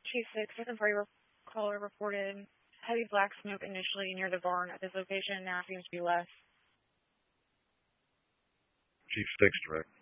Chief 6, second party caller reported heavy black smoke initially near the barn at this location, now seems to be less. Chief 6, direct.